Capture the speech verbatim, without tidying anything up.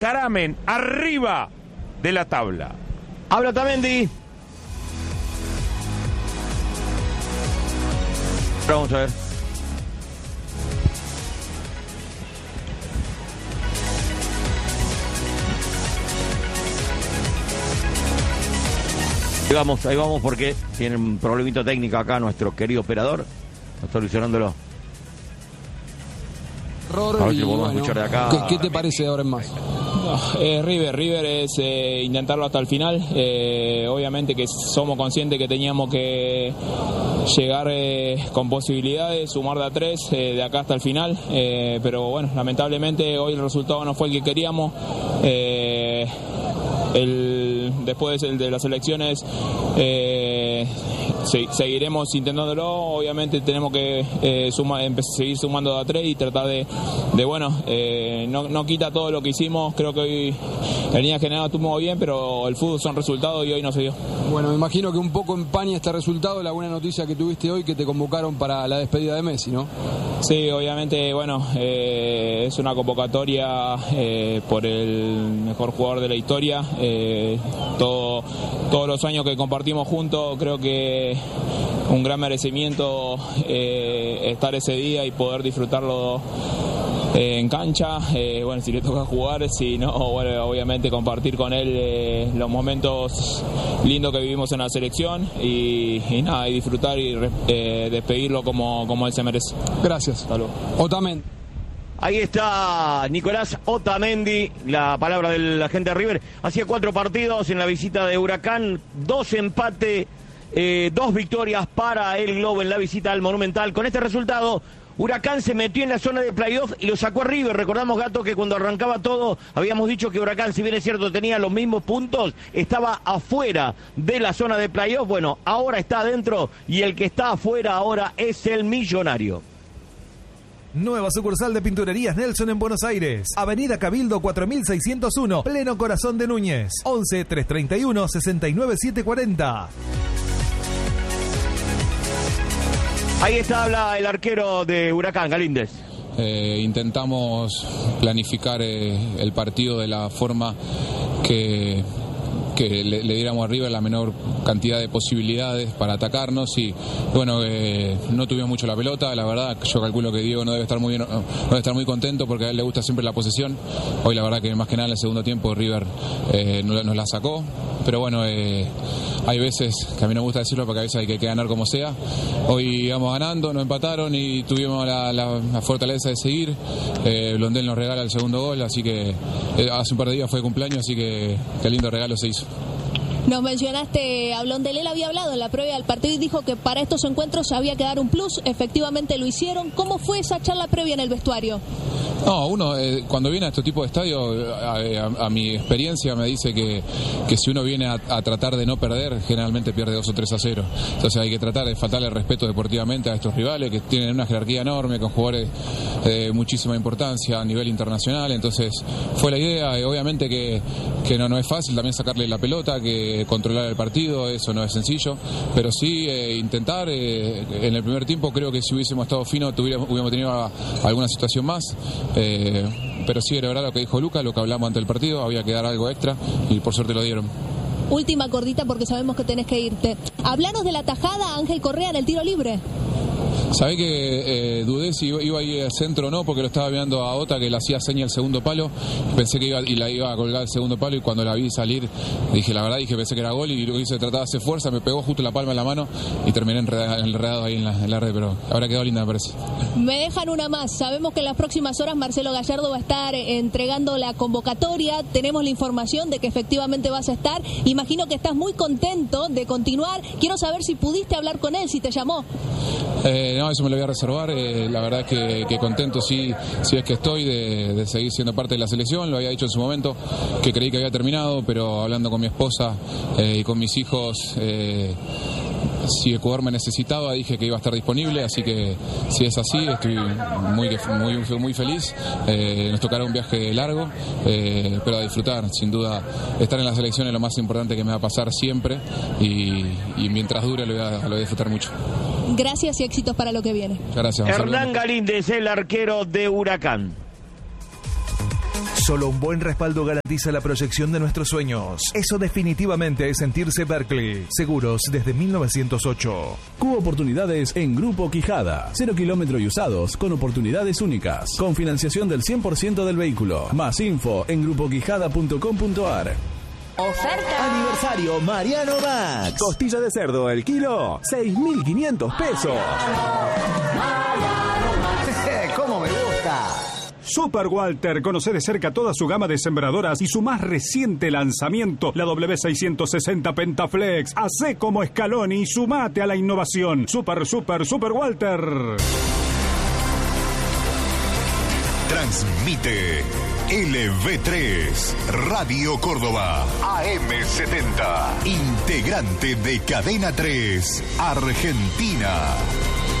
Caramen arriba de la tabla. Habla Otamendi. Vamos a ver. Ahí vamos, ahí vamos porque tiene un problemito técnico acá nuestro querido operador. Está solucionándolo. A ver si podemos bueno, escuchar de acá. ¿Qué, ¿Qué te parece de ahora en más? No, eh, River, River es eh, intentarlo hasta el final. Eh, obviamente que somos conscientes que teníamos que llegar eh, con posibilidades, sumar de a tres eh, de acá hasta el final. Eh, pero bueno, lamentablemente hoy el resultado no fue el que queríamos. Eh, el, después de, de las elecciones eh, se, seguiremos intentándolo. Obviamente tenemos que eh, suma, seguir sumando de a tres y tratar de, de bueno, eh, no, no quita todo lo que hicimos. Creo que hoy en línea general estuvo bien, pero el fútbol son resultados y hoy no se dio. Bueno, me imagino que un poco empaña este resultado la buena noticia que tuviste hoy, que te convocaron para la despedida de Messi, ¿no? Sí, obviamente, bueno, eh, es una convocatoria eh, por el mejor jugador de la historia. Eh, todo, todos los años que compartimos juntos, creo que un gran merecimiento eh, estar ese día y poder disfrutarlo eh, en cancha. Eh, bueno, si le toca jugar, si no, bueno, obviamente compartir con él eh, los momentos lindos que vivimos en la selección y, y nada, y disfrutar y eh, despedirlo como, como él se merece. Gracias. Hasta luego. Otamendi. Ahí está Nicolás Otamendi, la palabra del agente de River. Hacía cuatro partidos en la visita de Huracán, dos empates, eh, dos victorias para el Globo en la visita al Monumental. Con este resultado, Huracán se metió en la zona de playoff y lo sacó a River. Recordamos, Gato, que cuando arrancaba todo habíamos dicho que Huracán, si bien es cierto tenía los mismos puntos, estaba afuera de la zona de playoff. Bueno, ahora está adentro y el que está afuera ahora es el Millonario. Nueva sucursal de Pinturerías Nelson en Buenos Aires. Avenida Cabildo cuatro mil seiscientos uno, pleno corazón de Núñez. once, trescientos treinta y uno, sesenta y nueve, setecientos cuarenta. Ahí está, habla el arquero de Huracán, Galíndez. Eh, intentamos planificar eh, el partido de la forma que... que le, le diéramos a River la menor cantidad de posibilidades para atacarnos y bueno, eh, no tuvimos mucho la pelota, la verdad. Yo calculo que Diego no debe estar muy bien, no debe estar muy contento porque a él le gusta siempre la posesión. Hoy la verdad que más que nada en el segundo tiempo River eh, nos, nos la sacó, pero bueno, eh, hay veces que a mí no me gusta decirlo porque a veces hay que, que ganar como sea. Hoy íbamos ganando, nos empataron y tuvimos la, la, la fortaleza de seguir. eh, Blondel nos regala el segundo gol, así que eh, hace un par de días fue cumpleaños, así que qué lindo regalo se hizo. Nos mencionaste a Blondel, él había hablado en la previa del partido y dijo que para estos encuentros había que dar un plus, efectivamente lo hicieron. ¿Cómo fue esa charla previa en el vestuario? No, uno eh, cuando viene a este tipo de estadios, a, a, a mi experiencia me dice que, que si uno viene a, a tratar de no perder, generalmente pierde dos o tres a cero. Entonces hay que tratar de faltarle el respeto deportivamente a estos rivales que tienen una jerarquía enorme, con jugadores de muchísima importancia a nivel internacional. Entonces fue la idea, y obviamente que, que no, no es fácil también sacarle la pelota, que controlar el partido, eso no es sencillo, pero sí eh, intentar. Eh, en el primer tiempo creo que si hubiésemos estado finos tuviéramos, hubiéramos tenido a, a alguna situación más. Eh, pero sí era verdad lo que dijo Luca, lo que hablamos antes del partido, había que dar algo extra y por suerte lo dieron. Última cordita porque sabemos que tenés que irte. Hablanos de la tajada Ángel Correa en el tiro libre. Sabé que eh, dudé si iba a ir al centro o no, porque lo estaba viendo a Ota que le hacía seña el segundo palo. Pensé que iba y la iba a colgar el segundo palo, y cuando la vi salir, dije la verdad, dije pensé que era gol, y lo que hice trataba de hacer fuerza, me pegó justo la palma en la mano y terminé enredado, enredado ahí en la, en la red, pero habrá quedado linda, me parece. Me dejan una más. Sabemos que en las próximas horas Marcelo Gallardo va a estar entregando la convocatoria. Tenemos la información de que efectivamente vas a estar. Imagino que estás muy contento de continuar. Quiero saber si pudiste hablar con él, si te llamó. Eh, no, eso me lo voy a reservar. Eh, la verdad es que, que contento sí, sí es que estoy de, de seguir siendo parte de la selección. Lo había dicho en su momento, que creí que había terminado, pero hablando con mi esposa eh, y con mis hijos, eh, si Ecuador me necesitaba, dije que iba a estar disponible, así que si es así, estoy muy muy, muy feliz. Eh, nos tocará un viaje largo, eh, pero a disfrutar, sin duda. Estar en la selección es lo más importante que me va a pasar siempre, y, y mientras dure lo voy, a, lo voy a disfrutar mucho. Gracias y éxitos para lo que viene. Gracias. Hernán Galíndez, el arquero de Huracán. Solo un buen respaldo garantiza la proyección de nuestros sueños. Eso definitivamente es sentirse Berkeley. Seguros desde mil novecientos ocho. Cubo Oportunidades en Grupo Quijada. Cero kilómetro y usados con oportunidades únicas. Con financiación del cien por ciento del vehículo. Más info en grupo quijada punto com punto ar. Oferta. Aniversario Mariano Max. Costilla de cerdo el kilo, seis mil quinientos pesos. ¿Cómo me gusta? Super Walter, conoce de cerca toda su gama de sembradoras y su más reciente lanzamiento, la W seiscientos sesenta Pentaflex. Hacé como Scaloni y sumate a la innovación. Super, super, Super Walter. Transmite L V tres, Radio Córdoba, A M setenta, integrante de Cadena tres, Argentina.